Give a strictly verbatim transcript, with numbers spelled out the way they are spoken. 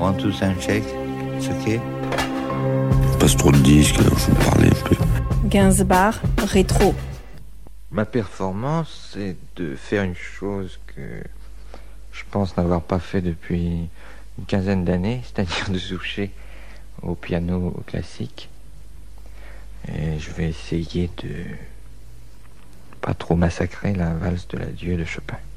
One, two, sound check. It's okay. Passe trop de disques, alors je vais parler un peu. Gainsbourg, rétro. Ma performance, c'est de faire une chose que je pense n'avoir pas fait depuis une quinzaine d'années, c'est-à-dire de toucher au piano classique. Et je vais essayer de pas trop massacrer la valse de l'adieu de Chopin.